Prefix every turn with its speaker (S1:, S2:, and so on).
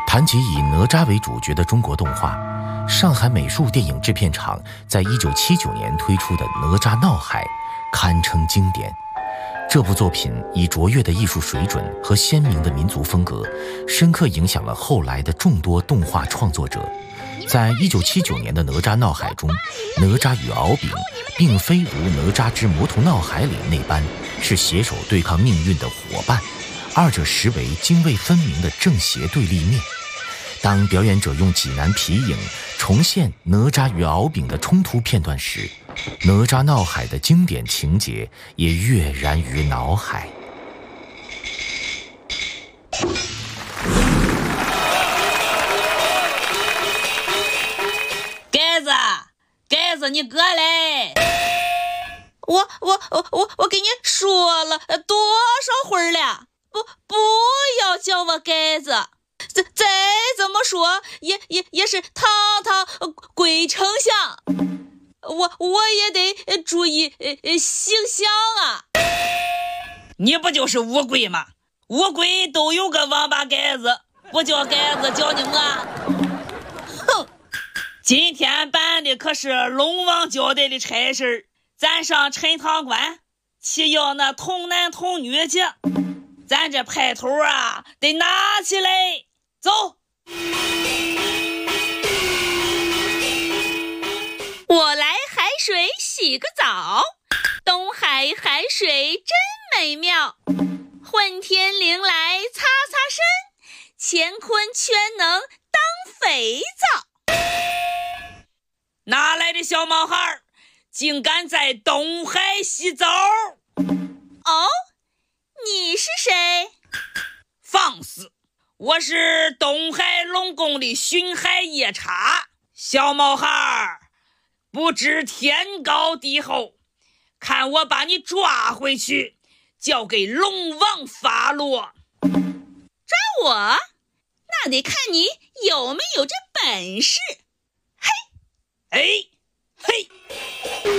S1: 谈及以哪吒为主角的中国动画，上海美术电影制片厂在1979年推出的《哪吒闹海》堪称经典。这部作品以卓越的艺术水准和鲜明的民族风格，深刻影响了后来的众多动画创作者。在1979年的《哪吒闹海》中，哪吒与敖丙并非如《哪吒之魔童闹海》里那般是携手对抗命运的伙伴，二者实为泾渭分明的正邪对立面。当表演者用济南皮影重现哪吒与敖丙的冲突片段时，哪吒闹海的经典情节也跃然于脑海。
S2: 盖子，你过来！我跟你说了多少回了，不要叫我盖子，再怎么说也是堂堂龟丞相，我也得注意形象啊。
S3: 你不就是乌龟吗？乌龟都有个王八盖子，不叫盖子叫你我。哼！今天办的可是龙王交代的差事，咱上陈塘关去要那童男童女去，咱这派头啊得拿起来。走！
S4: 我来海水洗个澡，东海海水真美妙，混天绫来擦擦身，乾坤全能当肥皂。
S3: 哪来的小毛孩竟敢在东海洗澡？
S4: 哦，你是谁？
S3: 放肆！我是东海龙宫的巡海夜叉。小毛孩不知天高地厚，看我把你抓回去，交给龙王发落。
S4: 抓我？那得看你有没有这本事。嘿，
S3: 哎，嘿。